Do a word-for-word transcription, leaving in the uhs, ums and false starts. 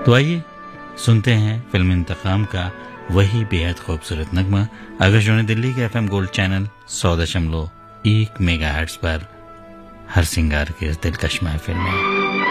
तो आइए सुनते हैं फिल्म इंतकाम का वही बेहद खूबसूरत नगमा आकाशवाणी दिल्ली के एफएम गोल्ड चैनल सौ दशमलव एक मेगाहर्ट्ज पर हर सिंगार के इस दिलकश महफिल में।